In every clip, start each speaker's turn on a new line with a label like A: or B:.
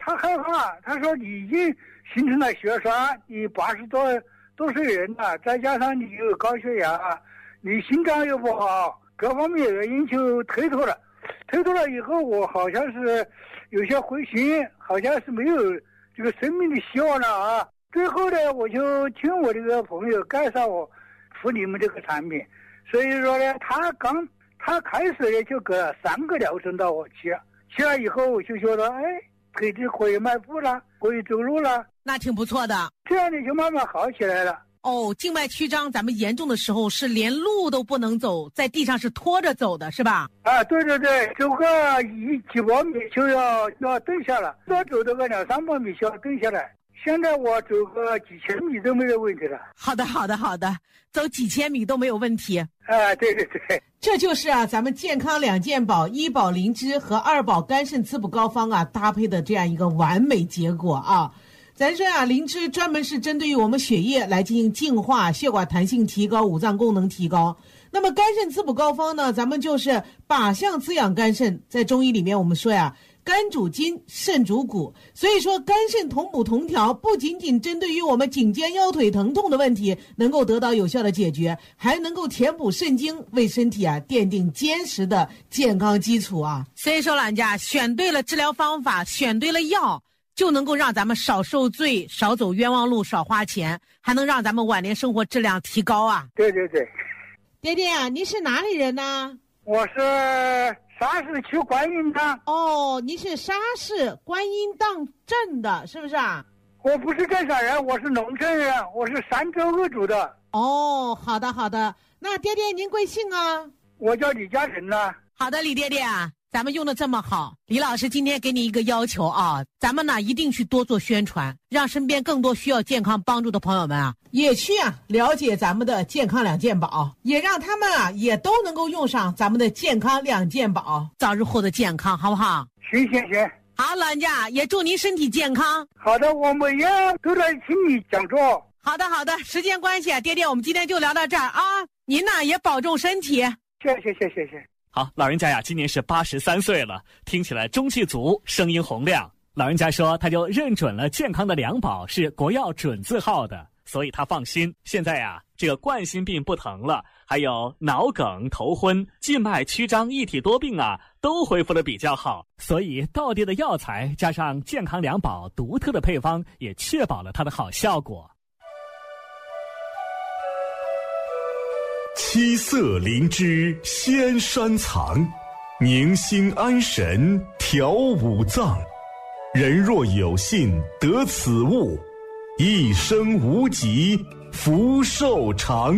A: 他害怕，他说你已经形成了血栓，你80多岁人了，再加上你有高血压，你心脏又不好，各方面原因就推脱了。推脱了以后，我好像是有些灰心，好像是没有这个生命的希望了啊。最后呢，我就听我这个朋友介绍我服你们这个产品，所以说呢，他开始呢就给了3个疗程到我吃了以后，我就觉得腿子可以迈步了，可以走路了，
B: 那挺不错的。
A: 这样呢就慢慢好起来了。
B: 哦，静脉曲张咱们严重的时候是连路都不能走，在地上是拖着走的，是吧？
A: 啊，对，走个几百米就要蹲下了，多走这个200-300米就要蹲下来。现在我走个几千米都没有问题了。
B: 好的，走几千米都没有问题。
A: 对，
B: 这就是咱们健康2件宝，医保灵芝和2宝肝肾滋补膏方搭配的这样一个完美结果啊。咱说灵芝专门是针对于我们血液来进行净化，血管弹性提高，五脏功能提高。那么肝肾滋补膏方呢，咱们就是靶向滋养肝肾。在中医里面我们说肝主筋，肾主骨，所以说肝肾同补同调，不仅仅针对于我们颈肩腰腿疼痛的问题能够得到有效的解决，还能够填补肾精，为身体奠定坚实的健康基础啊。所以说老人家选对了治疗方法，选对了药，就能够让咱们少受罪，少走冤枉路，少花钱，还能让咱们晚年生活质量提高啊。
A: 对。
B: 爹爹您是哪里人呢？
A: 我是沙市区观音堂。
B: 哦，你是沙市观音堂镇的，是不是啊？
A: 我不是镇上人，我是农村人，我是山州为主的。
B: 哦，好的。那爹爹您贵姓啊？
A: 我叫李嘉诚呢。
B: 好的，李爹爹咱们用的这么好，李老师今天给你一个要求咱们呢一定去多做宣传，让身边更多需要健康帮助的朋友们也去了解咱们的健康2件宝，也让他们也都能够用上咱们的健康2件宝，早日获得健康，好不好？
A: 行。
B: 好，老人家也祝您身体健康。
A: 好的，我每月都来听你讲座。
B: 好的，时间关系爹爹我们今天就聊到这儿您呢也保重身体。
A: 谢谢。
C: 好，老人家今年是83岁了，听起来中气足，声音洪亮。老人家说他就认准了健康的2宝是国药准字号的，所以他放心。现在这个冠心病不疼了，还有脑梗、头昏、静脉曲张一体多病都恢复得比较好。所以道地的药材加上健康2宝独特的配方，也确保了它的好效果。
D: 七色灵芝仙山藏，宁心安神调五脏。人若有信得此物，一生无疾福寿长。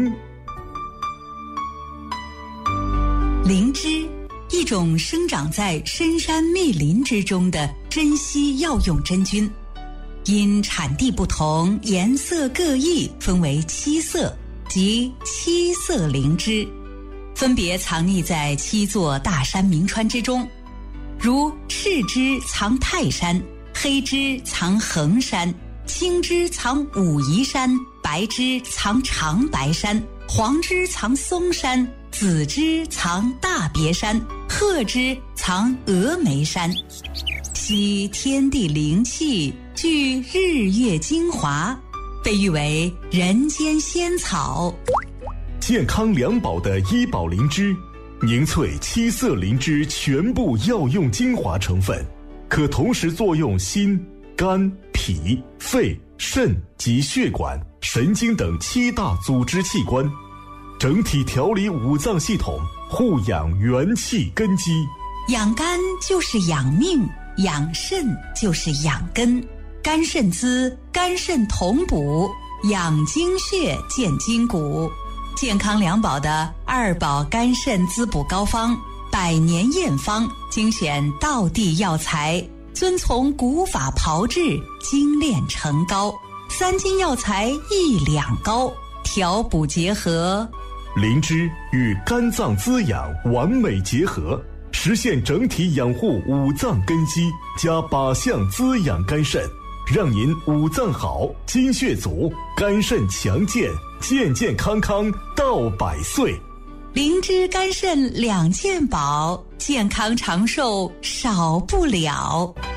E: 灵芝，一种生长在深山密林之中的珍稀药用真菌，因产地不同，颜色各异，分为7色，即7色灵芝，分别藏匿在7座大山名川之中，如赤芝藏泰山，黑芝藏衡山，青芝藏武夷山，白芝藏长白山，黄芝藏嵩山，紫芝藏大别山，褐芝藏峨眉山，吸天地灵气，聚日月精华，被誉为人间仙草。
D: 健康2宝的医保灵芝，凝萃7色灵芝全部药用精华成分，可同时作用心、肝、脾、肺、肾及血管、神经等7大组织器官，整体调理五脏系统，护养元气根基。
E: 养肝就是养命，养肾就是养根，肝肾滋，肝肾同补，养精血，健筋骨。健康2宝的2宝肝肾滋补膏方，100年验方，精选道地药材，遵从古法炮制，精炼成膏，3斤药材1两膏，调补结合，
D: 灵芝与肝脏滋养完美结合，实现整体养护五脏根基，加靶向滋养肝肾，让您五脏好，精血足，肝肾强健，健健康康到100岁。
E: 灵芝肝肾2件宝，健康长寿少不了。